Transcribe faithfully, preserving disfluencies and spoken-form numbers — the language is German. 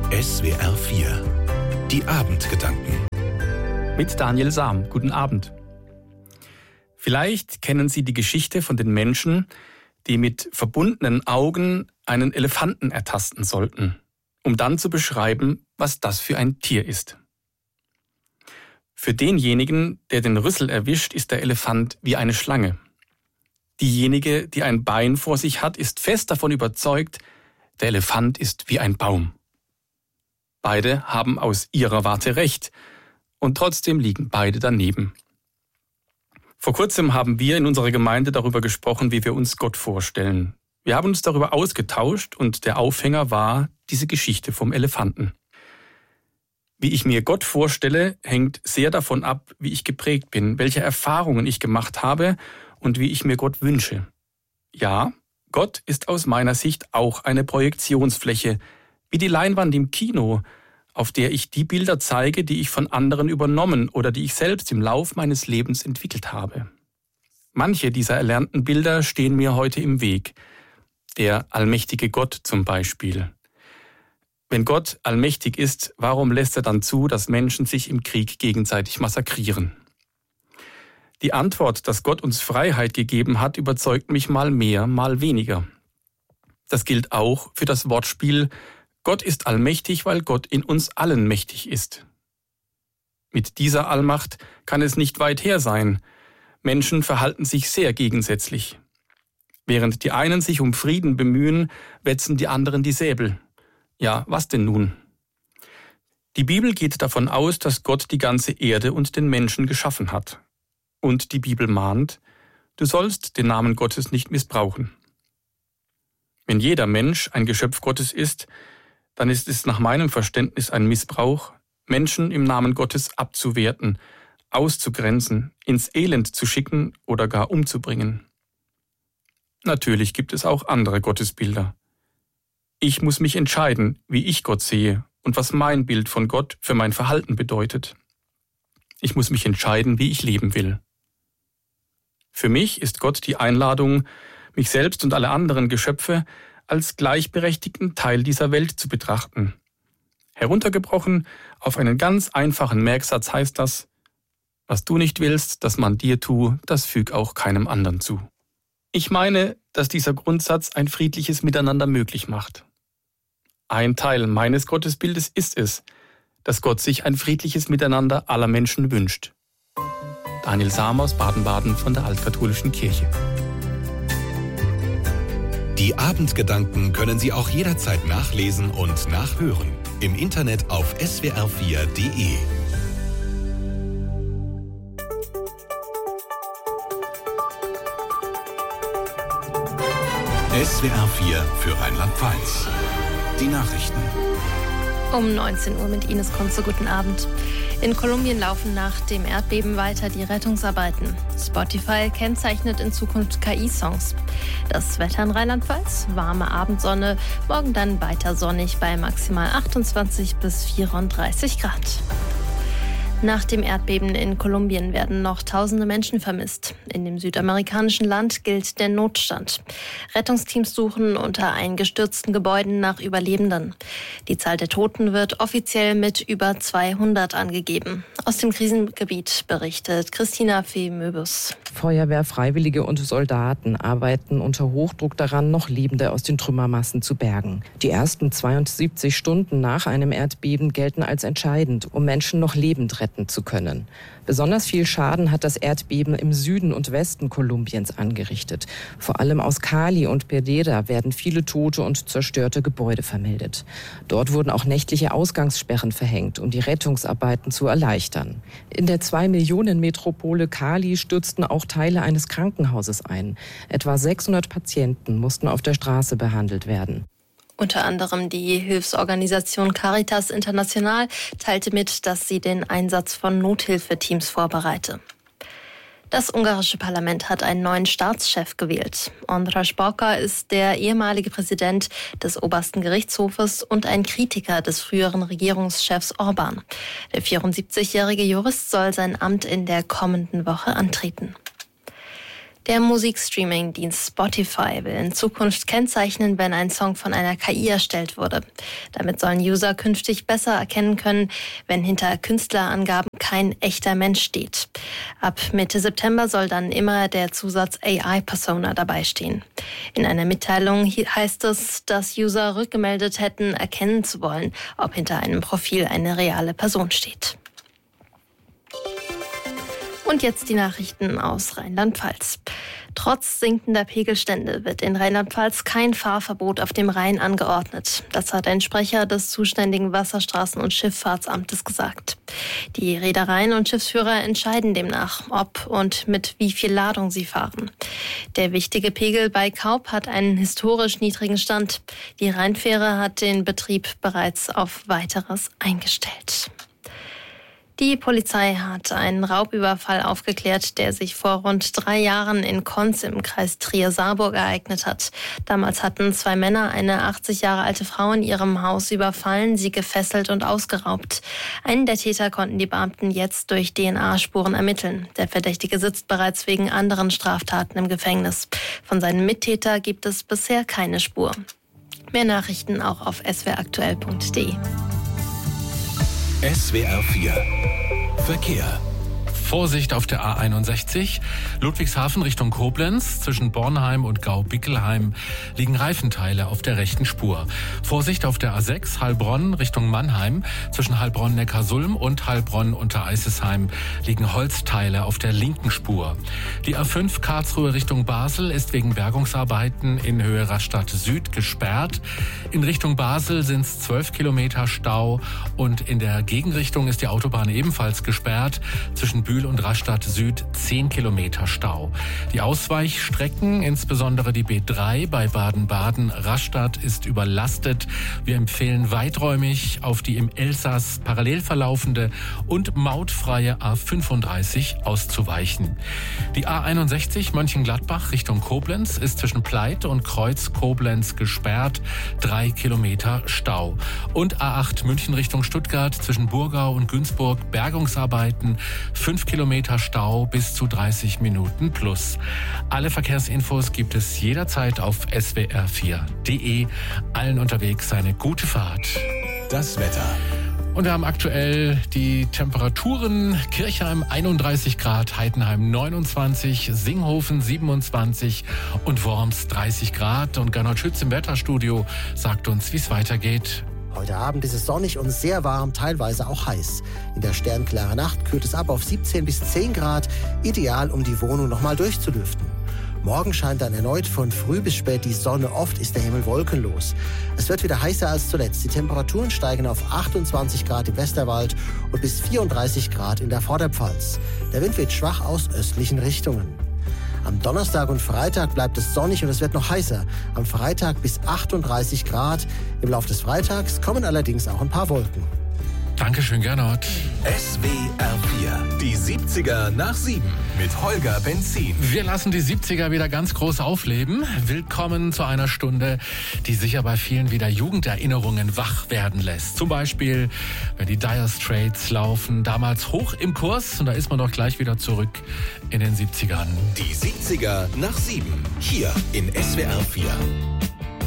S W R vier. Die Abendgedanken. Mit Daniel Sam. Guten Abend. Vielleicht kennen Sie die Geschichte von den Menschen, die mit verbundenen Augen einen Elefanten ertasten sollten, um dann zu beschreiben, was das für ein Tier ist. Für denjenigen, der den Rüssel erwischt, ist der Elefant wie eine Schlange. Diejenige, die ein Bein vor sich hat, ist fest davon überzeugt, der Elefant ist wie ein Baum. Beide haben aus ihrer Warte recht und trotzdem liegen beide daneben. Vor kurzem haben wir in unserer Gemeinde darüber gesprochen, wie wir uns Gott vorstellen. Wir haben uns darüber ausgetauscht und der Aufhänger war diese Geschichte vom Elefanten. Wie ich mir Gott vorstelle, hängt sehr davon ab, wie ich geprägt bin, welche Erfahrungen ich gemacht habe und wie ich mir Gott wünsche. Ja, Gott ist aus meiner Sicht auch eine Projektionsfläche, wie die Leinwand im Kino, auf der ich die Bilder zeige, die ich von anderen übernommen oder die ich selbst im Lauf meines Lebens entwickelt habe. Manche dieser erlernten Bilder stehen mir heute im Weg. Der allmächtige Gott zum Beispiel. Wenn Gott allmächtig ist, warum lässt er dann zu, dass Menschen sich im Krieg gegenseitig massakrieren? Die Antwort, dass Gott uns Freiheit gegeben hat, überzeugt mich mal mehr, mal weniger. Das gilt auch für das Wortspiel Gott ist allmächtig, weil Gott in uns allen mächtig ist. Mit dieser Allmacht kann es nicht weit her sein. Menschen verhalten sich sehr gegensätzlich. Während die einen sich um Frieden bemühen, wetzen die anderen die Säbel. Ja, was denn nun? Die Bibel geht davon aus, dass Gott die ganze Erde und den Menschen geschaffen hat. Und die Bibel mahnt, du sollst den Namen Gottes nicht missbrauchen. Wenn jeder Mensch ein Geschöpf Gottes ist, dann ist es nach meinem Verständnis ein Missbrauch, Menschen im Namen Gottes abzuwerten, auszugrenzen, ins Elend zu schicken oder gar umzubringen. Natürlich gibt es auch andere Gottesbilder. Ich muss mich entscheiden, wie ich Gott sehe und was mein Bild von Gott für mein Verhalten bedeutet. Ich muss mich entscheiden, wie ich leben will. Für mich ist Gott die Einladung, mich selbst und alle anderen Geschöpfe als gleichberechtigten Teil dieser Welt zu betrachten. Heruntergebrochen auf einen ganz einfachen Merksatz heißt das: Was du nicht willst, dass man dir tu, das füg auch keinem anderen zu. Ich meine, dass dieser Grundsatz ein friedliches Miteinander möglich macht. Ein Teil meines Gottesbildes ist es, dass Gott sich ein friedliches Miteinander aller Menschen wünscht. Daniel Sam aus Baden-Baden von der Altkatholischen Kirche. Die Abendgedanken können Sie auch jederzeit nachlesen und nachhören. Im Internet auf S W R vier Punkt de. S W R vier für Rheinland-Pfalz. Die Nachrichten. Um neunzehn Uhr mit Ines Kunze, guten Abend. In Kolumbien laufen nach dem Erdbeben weiter die Rettungsarbeiten. Spotify kennzeichnet in Zukunft K I-Songs. Das Wetter in Rheinland-Pfalz, warme Abendsonne, morgen dann weiter sonnig bei maximal achtundzwanzig bis vierunddreißig Grad. Nach dem Erdbeben in Kolumbien werden noch tausende Menschen vermisst. In dem südamerikanischen Land gilt der Notstand. Rettungsteams suchen unter eingestürzten Gebäuden nach Überlebenden. Die Zahl der Toten wird offiziell mit über zweihundert angegeben. Aus dem Krisengebiet berichtet Christina Fee-Möbus. Feuerwehr, Freiwillige und Soldaten arbeiten unter Hochdruck daran, noch Lebende aus den Trümmermassen zu bergen. Die ersten zweiundsiebzig Stunden nach einem Erdbeben gelten als entscheidend, um Menschen noch lebend retten zu können. Besonders viel Schaden hat das Erdbeben im Süden und Westen Kolumbiens angerichtet. Vor allem aus Cali und Pereira werden viele tote und zerstörte Gebäude vermeldet. Dort wurden auch nächtliche Ausgangssperren verhängt, um die Rettungsarbeiten zu erleichtern. In der Zwei-Millionen-Metropole Cali stürzten auch Teile eines Krankenhauses ein. Etwa sechshundert Patienten mussten auf der Straße behandelt werden. Unter anderem die Hilfsorganisation Caritas International teilte mit, dass sie den Einsatz von Nothilfeteams vorbereite. Das ungarische Parlament hat einen neuen Staatschef gewählt. András Bokar ist der ehemalige Präsident des obersten Gerichtshofes und ein Kritiker des früheren Regierungschefs Orbán. Der vierundsiebzigjährige Jurist soll sein Amt in der kommenden Woche antreten. Der Musikstreaming-Dienst Spotify will in Zukunft kennzeichnen, wenn ein Song von einer K I erstellt wurde. Damit sollen User künftig besser erkennen können, wenn hinter Künstlerangaben kein echter Mensch steht. Ab Mitte September soll dann immer der Zusatz A I-Persona dabei stehen. In einer Mitteilung heißt es, dass User rückgemeldet hätten, erkennen zu wollen, ob hinter einem Profil eine reale Person steht. Und jetzt die Nachrichten aus Rheinland-Pfalz. Trotz sinkender Pegelstände wird in Rheinland-Pfalz kein Fahrverbot auf dem Rhein angeordnet. Das hat ein Sprecher des zuständigen Wasserstraßen- und Schifffahrtsamtes gesagt. Die Reedereien und Schiffsführer entscheiden demnach, ob und mit wie viel Ladung sie fahren. Der wichtige Pegel bei Kaup hat einen historisch niedrigen Stand. Die Rheinfähre hat den Betrieb bereits auf Weiteres eingestellt. Die Polizei hat einen Raubüberfall aufgeklärt, der sich vor rund drei Jahren in Konz im Kreis Trier-Saarburg ereignet hat. Damals hatten zwei Männer eine achtzig Jahre alte Frau in ihrem Haus überfallen, sie gefesselt und ausgeraubt. Einen der Täter konnten die Beamten jetzt durch D N A-Spuren ermitteln. Der Verdächtige sitzt bereits wegen anderen Straftaten im Gefängnis. Von seinem Mittäter gibt es bisher keine Spur. Mehr Nachrichten auch auf s w r aktuell punkt d e. S W R vier Verkehr. Vorsicht auf der A einundsechzig, Ludwigshafen Richtung Koblenz. Zwischen Bornheim und Gau-Bickelheim liegen Reifenteile auf der rechten Spur. Vorsicht auf der A sechs, Heilbronn Richtung Mannheim. Zwischen Heilbronn-Neckarsulm und Heilbronn-Untereisesheim liegen Holzteile auf der linken Spur. Die A fünf Karlsruhe Richtung Basel ist wegen Bergungsarbeiten in Höhe Rastatt Süd gesperrt. In Richtung Basel sind es zwölf Kilometer Stau und in der Gegenrichtung ist die Autobahn ebenfalls gesperrt. Zwischen Bühl und Rastatt Süd zehn Kilometer Stau. Die Ausweichstrecken, insbesondere die B drei bei Baden-Baden-Rastatt, ist überlastet. Wir empfehlen weiträumig auf die im Elsass parallel verlaufende und mautfreie A fünfunddreißig auszuweichen. Die A einundsechzig Mönchengladbach Richtung Koblenz ist zwischen Pleit und Kreuz Koblenz gesperrt. Drei Kilometer Stau. Und A acht München Richtung Stuttgart zwischen Burgau und Günzburg Bergungsarbeiten. Fünf Kilometer Stau bis zu dreißig Minuten plus. Alle Verkehrsinfos gibt es jederzeit auf s w r vier punkt d e. Allen unterwegs eine gute Fahrt. Das Wetter. Und wir haben aktuell die Temperaturen: Kirchheim einunddreißig Grad, Heidenheim neunundzwanzig, Singhofen siebenundzwanzig und Worms dreißig Grad. Und Gernot Schütz im Wetterstudio sagt uns, wie es weitergeht. Heute Abend ist es sonnig und sehr warm, teilweise auch heiß. In der sternklaren Nacht kühlt es ab auf siebzehn bis zehn Grad, ideal, um die Wohnung nochmal durchzulüften. Morgen scheint dann erneut von früh bis spät die Sonne, oft ist der Himmel wolkenlos. Es wird wieder heißer als zuletzt. Die Temperaturen steigen auf achtundzwanzig Grad im Westerwald und bis vierunddreißig Grad in der Vorderpfalz. Der Wind weht schwach aus östlichen Richtungen. Am Donnerstag und Freitag bleibt es sonnig und es wird noch heißer. Am Freitag bis achtunddreißig Grad. Im Laufe des Freitags kommen allerdings auch ein paar Wolken. Dankeschön, Gernot. S W R vier, die siebziger nach sieben mit Holger Benzin. Wir lassen die siebziger wieder ganz groß aufleben. Willkommen zu einer Stunde, die sicher bei vielen wieder Jugenderinnerungen wach werden lässt. Zum Beispiel, wenn die Dire Straits laufen, damals hoch im Kurs, und da ist man doch gleich wieder zurück in den siebzigern. Die siebziger nach sieben, hier in S W R vier.